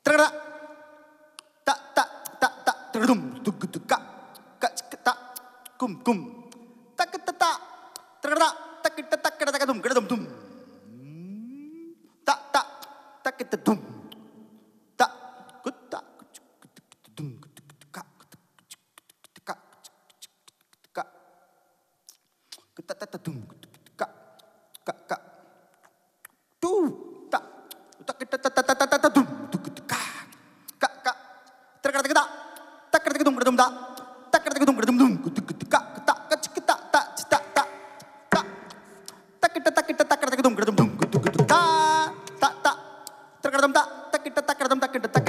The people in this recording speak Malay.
Terada. Tak tak tak tak teredum tuk tuk kak kak tak kum kum tak tak tak terada tak tak tak tak dum gedum dum tak tak tak tak dum tak kut tak dum kak kak kak tak tak dum kak kak kak tu tak tak tak tak tak tak dum tak